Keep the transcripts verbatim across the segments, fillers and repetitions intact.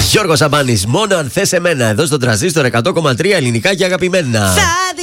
Γιώργος Σαμπάνης, μόνο αν θες εμένα. Εδώ στο Τρανζίστορ εκατό κόμμα τρία, ελληνικά και αγαπημένα. Θα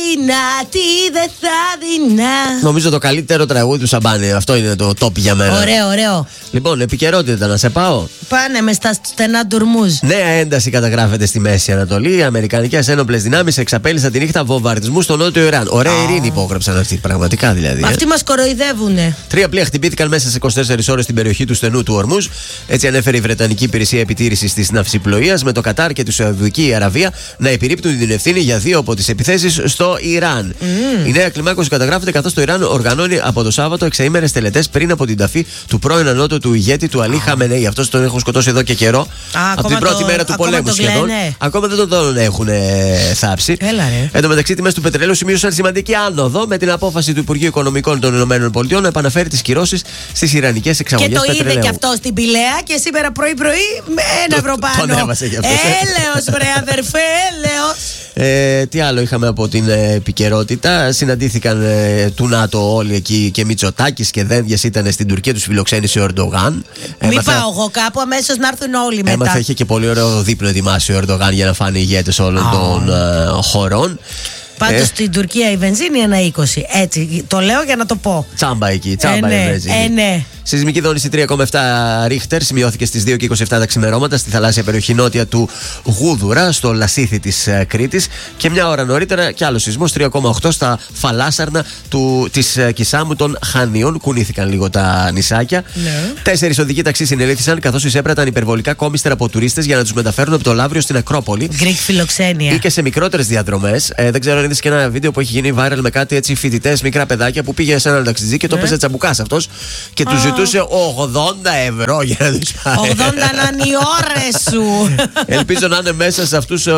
δυνατή, δεν θα δεινά. Νομίζω το καλύτερο τραγούδι του Σαμπάνη. Αυτό είναι το top για μένα. Ωραίο, ωραίο. Λοιπόν, επικαιρότητα, να σε πάω. Πάνε με στα στενά τουρμούζ. Νέα ένταση καταγράφεται στη Μέση Ανατολή. Οι αμερικανικές ένοπλες δυνάμεις εξαπέλυσαν τη νύχτα βομβαρδισμού στο νότιο Ιράν. Ωραία oh. ειρήνη υπόγραψαν αυτοί, πραγματικά δηλαδή. Αυτοί ε. μας κοροϊδεύουνε. Τρία πλοία χτυπήθηκαν μέσα σε είκοσι τέσσερις ώρες στην περιοχή του στενού του Ορμούζ. Έτσι ανέφερε η Βρετανική Υπηρεσία Επιτήρησης της Ναυσιπλοείας, με το Κατάρ και τη Σαουδική Αραβία να επιρρύπτουν την ευθύνη για δύο από τις επιθέσεις στο Ιράν. Mm. Η νέα κλιμάκωση καταγράφεται καθώς το Ιράν οργανώνει από το Σάββατο εξαήμερες τελετές πριν από την ταφή του πρώην ανώτου του ηγέτη του Αλή Χαμενέη. Αυτός τον έχουν σκοτώσει εδώ και καιρό. Α, από την πρώτη το, μέρα του πολέμου σχεδόν. Ακόμα δεν τον έχουν ε, θάψει. Έλα, ρε. Εν τω μεταξύ, οι τιμές του πετρελαίου σημείωσαν σημαντική άνοδο με την απόφαση του Υπουργείου Οικονομικών των ΗΠΑ να επαναφέρει τις κυρώσεις στις ιρανικές εξαγωγές πετρελαίου. Και το είδε και αυτό στην Πηλαία και σήμερα πρωί-πρωί με ένα ευρώ πάνω. Τον έβασε γι' αυτό. Έλεος, βρε αδερφέ, έλεος. Ε, τι άλλο είχαμε από την ε, επικαιρότητα. Συναντήθηκαν ε, του ΝΑΤΟ όλοι εκεί και Μητσοτάκης και Δένδιας ήταν στην Τουρκία, τους φιλοξένησε ο Ερντογάν. Μην πάω εγώ κάπου, αμέσως να έρθουν όλοι μετά. Έμαθα, είχε και πολύ ωραίο δείπνο ετοιμάσει ο Ερντογάν για να φάνε ηγέτες όλων oh. των ε, χωρών. Πάντως ε. στην Τουρκία η βενζίνη ένα είκοσι. Έτσι, το λέω για να το πω. Τσάμπα εκεί, τσάμπα ε, ναι, η βενζίνη. Ε, ναι. Σεισμική δόνηση τρία κόμμα επτά ρίχτερ σημειώθηκε στις δύο και είκοσι επτά τα ξημερώματα στη θαλάσσια περιοχή νότια του Γούδουρα, στο Λασίθι της uh, Κρήτης. Και μια ώρα νωρίτερα κι άλλο σεισμός τρία κόμμα οκτώ στα φαλάσσαρνα του, της uh, Κισάμου των Χανίων. Κουνήθηκαν λίγο τα νησάκια. Ναι. Τέσσερις οδικοί ταξί συνελήφθησαν καθώς εισέπραταν υπερβολικά κόμιστρα από τουρίστες για να τους μεταφέρουν από το Λαύριο στην Ακρόπολη. Greek φιλοξένεια. Ή και σε μικρότερες διαδρομές. Ε, δεν ξέρω αν είδες και ένα βίντεο που έχει γίνει viral με κάτι έτσι φοιτητές, μικρά παιδάκια που πήγε σε έναν ταξιτζή και το έπαιζε τσαμπουκάς αυτός και του ζητούσε ογδόντα ευρώ για να τους πάρει. ογδόντα να είναι οι ώρες σου. Ελπίζω να είναι μέσα σε αυτούς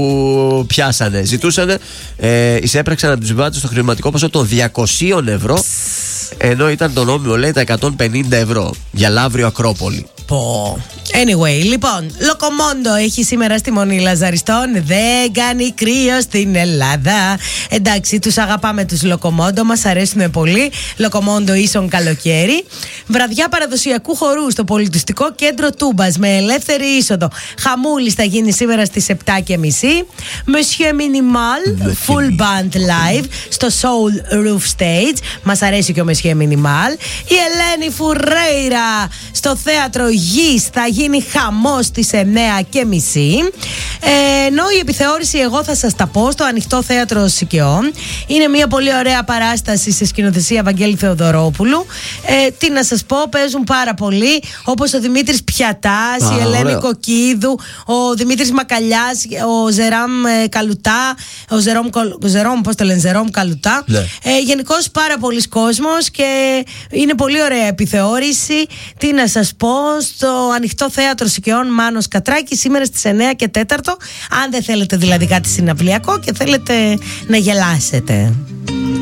που πιάσανε. Ζητούσανε, ε, εισέπραξαν από τους συμβάτες στο χρηματικό ποσό των διακόσια ευρώ, ενώ ήταν το νόμιμο, λέει, τα εκατόν πενήντα ευρώ για Λαύριο Ακρόπολη. Πω. Anyway, λοιπόν, Λοκομόντο έχει σήμερα στη Μονή Λαζαριστών. Δεν κάνει κρύο στην Ελλάδα. Εντάξει, τους αγαπάμε τους Λοκομόντο, μας αρέσουν πολύ. Λοκομόντο ίσον καλοκαίρι. Βραδιά παραδοσιακού χορού στο πολιτιστικό κέντρο Τούμπας με ελεύθερη είσοδο. Χαμούλης θα γίνει σήμερα στις επτά και μισή. Monsieur Minimal, full band live στο Soul Roof Stage. Μας αρέσει και ο Monsieur Minimal. Η Ελένη Φουρέιρα στο θέατρο Γης θα γίνει χαμός στις εννιά και μισή. Ε, ενώ η επιθεώρηση εγώ θα σας τα πω στο Ανοιχτό Θέατρο Σικαιών. Είναι μια πολύ ωραία παράσταση σε σκηνοθεσία Βαγγέλη Θεοδωρόπουλου. Ε, τι να σας πω, παίζουν πάρα πολύ, όπως ο Δημήτρης Πιατάς, ah, η Ελένη ωραίο. Κοκκίδου, ο Δημήτρης Μακαλιάς, ο Ζεράμ ε, Καλουτά, ο Ζερόμ, ο Ζερόμ πώς το λένε, Ζερόμ Καλουτά. Ναι. Ε, γενικώς πάρα πολλοί κόσμος και είναι πολύ ωραία επιθεώρηση. Τι να σας πω, στο Ανοιχτό Θέατρο Σικαιών Μάνος Κατράκη σήμερα στις εννιά και τέσσερα. Αν δεν θέλετε δηλαδή κάτι συναυλιακό και θέλετε να γελάσετε.